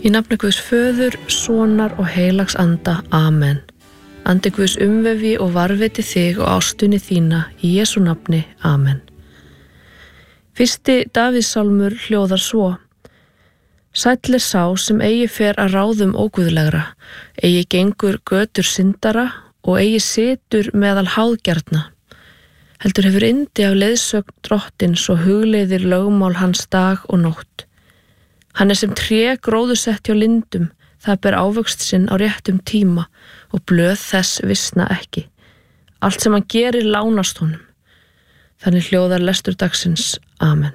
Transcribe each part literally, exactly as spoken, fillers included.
Í nafni Guðs föður, sonar og heilags anda. Amen. Andi Guðs umvefi og varviti þig og ástunni þína í Jesú nafni. Amen. Fyrsti Davíðssálmur hljóðar svo: Sæll er sá sem eigi fer að ráðum óguðlegra, eigi gengur götur syndara og eigi situr meðal háðgjarna. Heldur hefur yndi af leiðsögn drottins og hugleiðir lögmál hans dag og nótt. Hann er sem tré gróðursett hjá lindum, það ber ávöxt sinn á réttum tíma og blöð þess visna ekki. Allt sem hann gerir lánast honum. Þannig hljóðar lestur dagsins. Amen.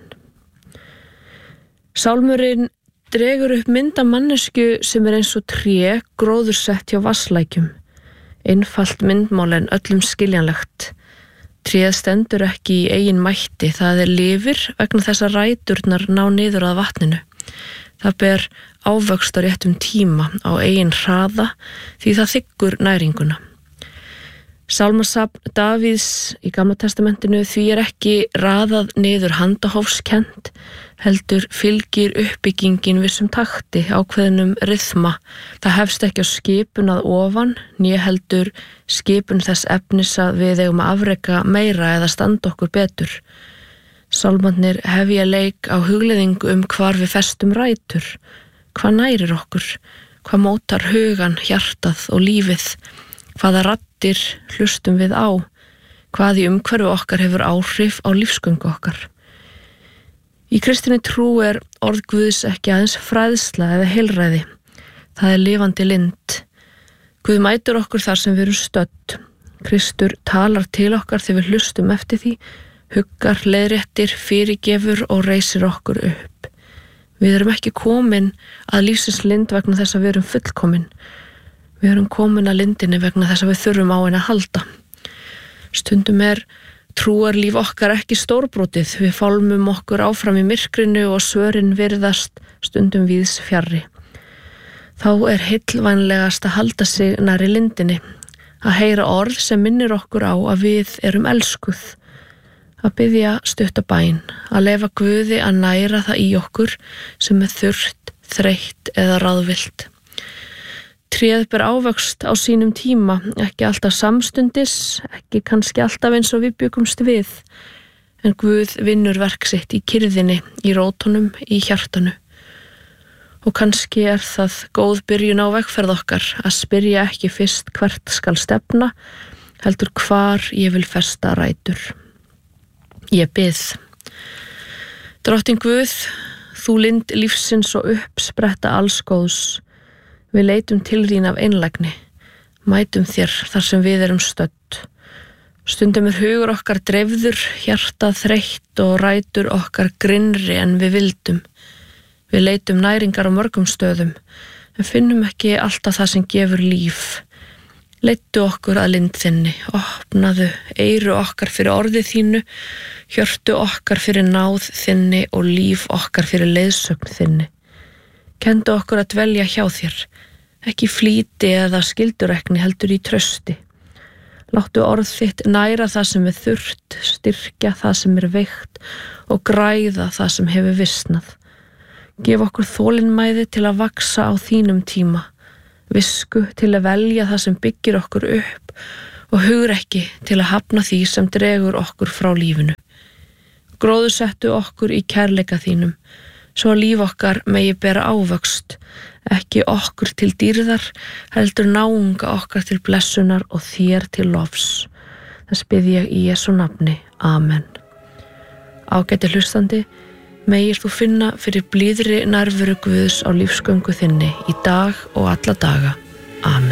Sálmurinn dregur upp mynd af mannesku sem er eins og tré gróðursett hjá vasslækjum. Einfalt myndmál en öllum skiljanlegt. Tréð stendur ekki í eigin mætti, það er lifir vegna þess að ræturnar ná niður að vatninu. Það ber ávöxt á réttum tíma á eigin hraða því það þiggur næringuna. Sálmasafn Davíðs í Gamla testamentinu því er ekki raðað niður handahófskennt, heldur fylgir uppbyggingin vissum takti ákveðnum ryþma. Það hefst ekki á skipun að ofan, né heldur skipun þess efnis að við eigum að afreka meira eða standa okkur betur. Sálmarnir hefja leik á hugleiðingu um hvar við festum rætur, hvað nærir okkur, hvað mótar hugan, hjartað og lífið, hvaða raddir hlustum við á, hvað í umhverfu okkar hefur áhrif á lífsgöngu okkar. Í kristinni trú er orð Guðs ekki aðeins fræðsla eða heilræði, það er lifandi lind. Guð mætir okkur þar sem við erum stödd. Kristur talar til okkar þegar við hlustum eftir því, huggar, leiðréttir, fyrirgefur og reisir okkur upp. Við erum ekki komin að lífsins lind vegna þess að við erum fullkomin. Við erum komin að lindinni vegna þess að við þurfum á henni að halda. Stundum er trúarlíf okkar ekki stórbrotið. Við fálmum okkur áfram í myrkrinu og svörin virðast stundum víðs fjarri. Þá er heillvænlegast að halda sig nærri lindinni, að heyra orð sem minnir okkur á að við erum elskuð. Að biðja stutta bæn, að leyfa Guði að næra það í okkur sem er þurrt, þreytt eða ráðvillt. Tréð ber ávöxt á sínum tíma, ekki alltaf samstundis, ekki kannski alltaf eins og við byggumst við, en Guð vinnur verk sitt í kyrðinni, í rótunum, í hjartanu. Og kannski er það góð byrjun á vegferð okkar að spyrja ekki fyrst hvert skal stefna, heldur hvar ég vil festa rætur. Ég bið. Drottinn Guð, þú lind lífsins og uppspretta alls góðs. Við leitum til þín af einlægni, mætum þér þar sem við erum stödd. Stundum er hugur okkar dreifður, hjartað þreytt og rætur okkar grinnri en við vildum. Við leitum næringar á mörgum stöðum, en finnum ekki alltaf það sem gefur líf. Leittu okkur að lind þinni, opnaðu eyru okkar fyrir orðið þínu, hjörtu okkar fyrir náð þinni og líf okkar fyrir leiðsögn þinni. Kendu okkur að dvelja hjá þér, ekki flýti eða skildurekni heldur í trausti. Láttu orð þitt næra það sem er þurrt, styrkja það sem er veikt og græða það sem hefur visnað. Gef okkur þolinmæði til að vaksa á þínum tíma, visku til að velja það sem byggir okkur upp og hugrekki til að hafna því sem dregur okkur frá lífinu. Gróðursettu okkur í kærleika þínum, svo að líf okkar megi bera ávöxt, ekki okkur til dýrðar, heldur náunga okkar til blessunar og þér til lofs. Þess bið ég í Jesú nafni. Amen. Ágæti hlustandi, megir þú finna fyrir blíðri nærveru Guðs á lífsgöngu þinni í dag og alla daga. Amen.